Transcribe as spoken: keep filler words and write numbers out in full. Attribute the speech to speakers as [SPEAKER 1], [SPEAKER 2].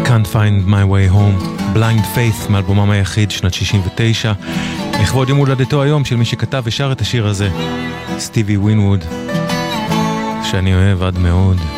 [SPEAKER 1] Can't Find My Way Home, Blind Faith מאלבומם היחיד שנת שישים ותשע, לכבוד יום הולדתו היום של מי שכתב ושר את השיר הזה, סטיבי ווינווד, שאני אוהב עד מאוד.